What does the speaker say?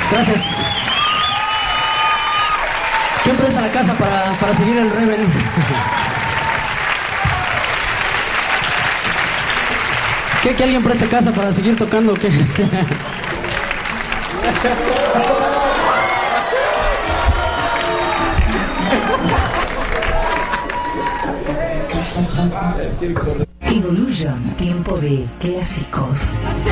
Gracias. ¿Quién presta la casa para seguir el Rebel? ¿Que alguien preste casa para seguir tocando o qué? Evolution, tiempo de clásicos.